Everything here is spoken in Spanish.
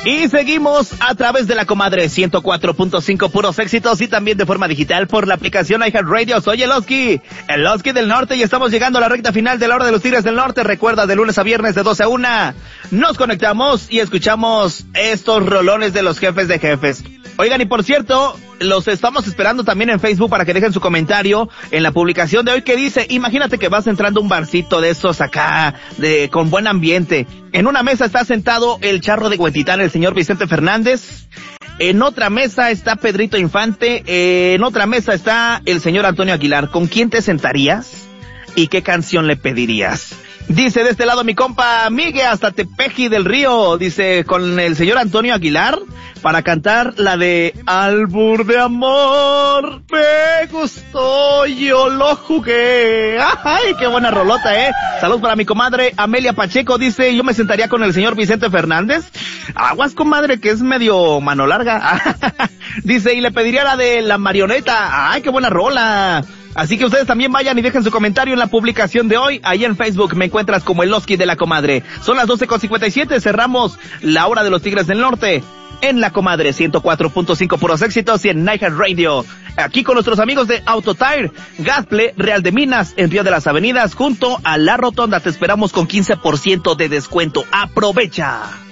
Y seguimos a través de la comadre 104.5 puros éxitos y también de forma digital por la aplicación iHeartRadio. Soy el Oski del Norte y estamos llegando a la recta final de la hora de los Tigres del Norte. Recuerda, de lunes a viernes de 12 a 1 nos conectamos y escuchamos estos rolones de los jefes de jefes. Oigan, y por cierto, los estamos esperando también en Facebook para que dejen su comentario en la publicación de hoy que dice, imagínate que vas entrando a un barcito de esos acá, con buen ambiente. En una mesa está sentado el charro de Huentitán, el señor Vicente Fernández. En otra mesa está Pedrito Infante. En otra mesa está el señor Antonio Aguilar. ¿Con quién te sentarías? ¿Y qué canción le pedirías? Dice de este lado mi compa Miguel hasta Tepeji del Río, dice con el señor Antonio Aguilar para cantar la de Albur de Amor, me gustó, yo lo jugué. Ay, qué buena rolota, Salud para mi comadre Amelia Pacheco, dice yo me sentaría con el señor Vicente Fernández. Aguas, comadre, que es medio mano larga. Dice y le pediría la de La Marioneta. Ay, qué buena rola. Así que ustedes también vayan y dejen su comentario en la publicación de hoy. Ahí en Facebook me encuentras como el Oski de la Comadre. Son las 12:57, cerramos la hora de los Tigres del Norte en la Comadre 104.5 puros éxitos y en iHeartRadio. Aquí con nuestros amigos de Autotire, Gasple, Real de Minas, en Río de las Avenidas, junto a La Rotonda. Te esperamos con 15% de descuento. ¡Aprovecha!